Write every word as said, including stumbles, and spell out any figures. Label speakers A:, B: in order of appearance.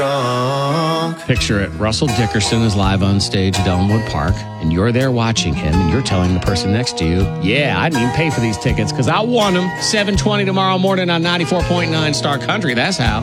A: Picture it. Russell Dickerson is live on stage at Elmwood Park, and you're there watching him, and you're telling the person next to you, yeah, I didn't even pay for these tickets because I won them. seven twenty tomorrow morning on ninety-four point nine Star Country. That's how.